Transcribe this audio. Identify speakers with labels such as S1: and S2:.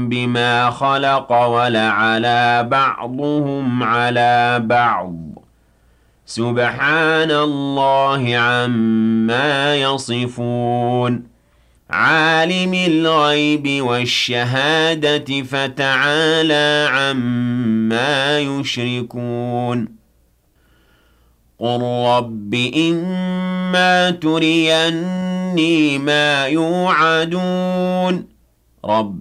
S1: بما خلق ولعلى بعضهم على بعض سبحان الله عما يصفون عالم الغيب والشهادة فتعالى عما يشركون قل رب إما تريني ما يوعدون رب